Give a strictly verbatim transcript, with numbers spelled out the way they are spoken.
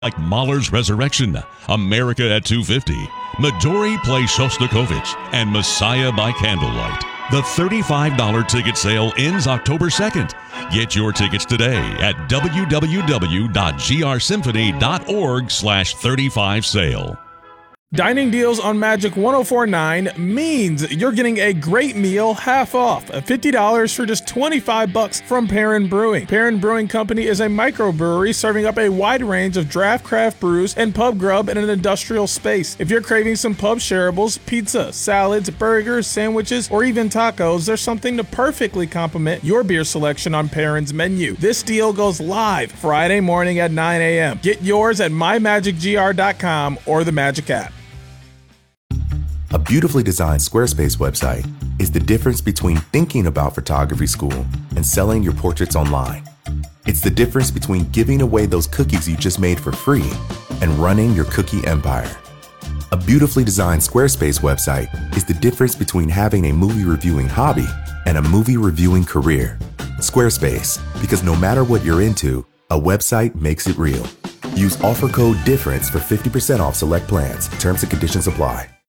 like Mahler's Resurrection, America at two fifty, Midori plays Shostakovich, and Messiah by Candlelight. The thirty-five dollars ticket sale ends October second. Get your tickets today at w w w dot g r symphony dot org slash thirty-five sale. Dining deals on Magic one oh four point nine means you're getting a great meal half off, fifty dollars for just twenty-five bucks from Perrin Brewing. Perrin Brewing Company is a microbrewery serving up a wide range of draft craft brews and pub grub in an industrial space. If you're craving some pub shareables, pizza, salads, burgers, sandwiches, or even tacos, there's something to perfectly complement your beer selection on Perrin's menu. This deal goes live Friday morning at nine a.m. Get yours at my magic g r dot com or the Magic app. A beautifully designed Squarespace website is the difference between thinking about photography school and selling your portraits online. It's the difference between giving away those cookies you just made for free and running your cookie empire. A beautifully designed Squarespace website is the difference between having a movie reviewing hobby and a movie reviewing career. Squarespace, because no matter what you're into, a website makes it real. Use offer code DIFFERENCE for fifty percent off select plans. Terms and conditions apply.